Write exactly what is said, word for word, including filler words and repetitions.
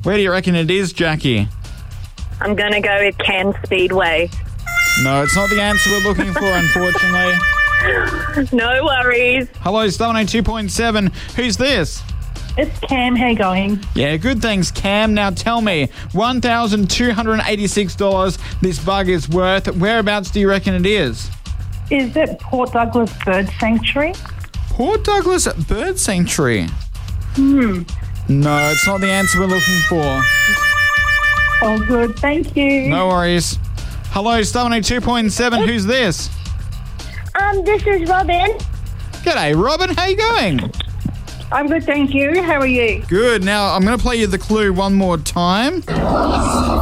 Where do you reckon it is, Jackie? I'm going to go with Cairns Speedway. No, it's not the answer we're looking for, unfortunately. No worries. Hello, Star one oh two point seven. Who's this? It's Cam. How you going? Yeah, good, thanks, Cam. Now tell me, one thousand two hundred eighty-six dollars this bug is worth. Whereabouts do you reckon it is? Is it Port Douglas Bird Sanctuary? Port Douglas Bird Sanctuary? Hmm. No, it's not the answer we're looking for. Oh, good. Thank you. No worries. Hello, Star one oh two point seven. Who's this? Um, this is Robin. G'day, Robin. How you going? I'm good, thank you. How are you? Good. Now, I'm going to play you the clue one more time.